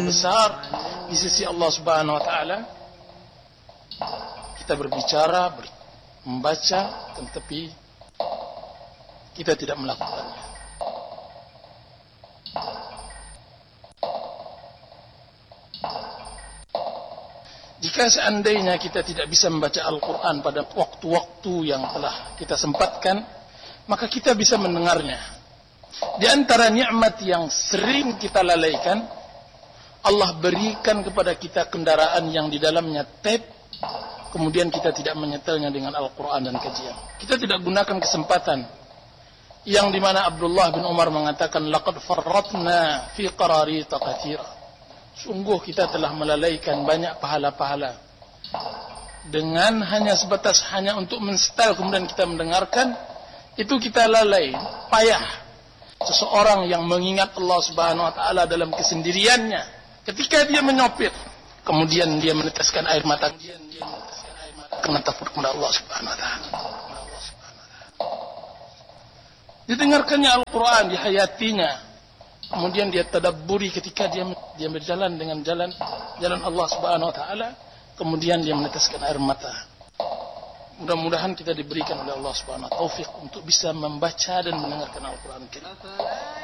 besar di sisi Allah Subhanahu wa taala. Kita berbicara, membaca, tetapi kita tidak melakukannya. Jika seandainya kita tidak bisa membaca Al-Quran pada waktu-waktu yang telah kita sempatkan, maka kita bisa mendengarnya. Di antara nikmat yang sering kita lalaikan, Allah berikan kepada kita kendaraan yang di dalamnya tape, kemudian kita tidak menyetelnya dengan Al-Quran dan kajian. Kita tidak gunakan kesempatan yang dimana Abdullah bin Umar mengatakan, laqad farratna fi qararita katsira. Sungguh kita telah melalaikan banyak pahala-pahala dengan hanya sebatas hanya untuk mensetel kemudian kita mendengarkan. Itu kita lalai, payah. Seseorang yang mengingat Allah Subhanahu wa taala dalam kesendiriannya ketika dia menyopir, kemudian dia meneteskan air mata karena takut kepada Allah Subhanahu wa taala. Didengarkannya Al-Quran, dihayatinya, kemudian dia tadabburi ketika dia berjalan dengan jalan Allah Subhanahu wa taala, kemudian dia meneteskan air mata. Mudah-mudahan kita diberikan oleh Allah Subhanahu wa taala taufik untuk bisa membaca dan mendengarkan Al-Quran.